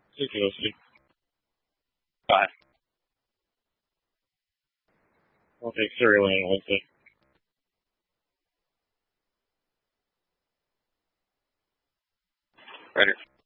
Okie Bye. I'll take cereal in with it. Later.